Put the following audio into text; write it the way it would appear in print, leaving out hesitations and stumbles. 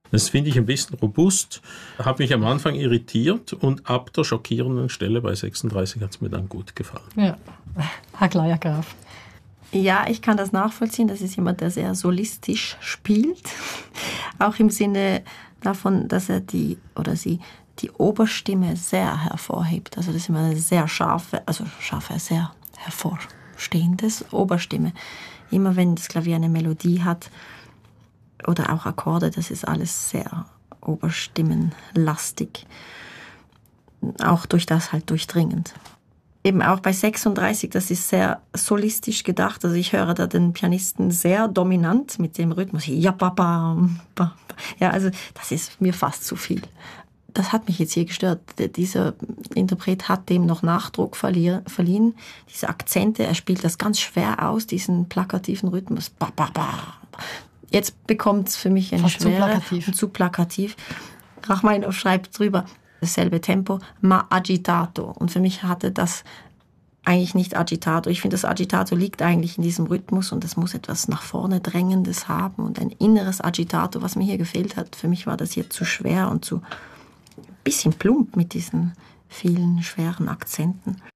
Das finde ich ein bisschen robust, hat mich am Anfang irritiert und ab der schockierenden Stelle bei 36 hat es mir dann gut gefallen. Ja, Herr Gleyer-Graf. Ja, ich kann das nachvollziehen. Das ist jemand, der sehr solistisch spielt. Auch im Sinne davon, dass er die Oberstimme sehr hervorhebt. Also das ist immer eine sehr scharfe, sehr hervorstehendes Oberstimme. Immer wenn das Klavier eine Melodie hat oder auch Akkorde, das ist alles sehr oberstimmenlastig. Auch durch das halt durchdringend. Eben auch bei 36, das ist sehr solistisch gedacht. Also ich höre da den Pianisten sehr dominant mit dem Rhythmus. Ja, papa. Ja, also das ist mir fast zu viel. Das hat mich jetzt hier gestört. Dieser Interpret hat dem noch Nachdruck verliehen. Diese Akzente, er spielt das ganz schwer aus, diesen plakativen Rhythmus. Jetzt bekommt es für mich eine Schwere. Zu plakativ. Rachmaninoff schreibt drüber, dasselbe Tempo, ma agitato. Und für mich hatte das eigentlich nicht agitato. Ich finde, das agitato liegt eigentlich in diesem Rhythmus und es muss etwas nach vorne Drängendes haben und ein inneres agitato, was mir hier gefehlt hat. Für mich war das hier zu schwer und zu ein bisschen plump mit diesen vielen schweren Akzenten.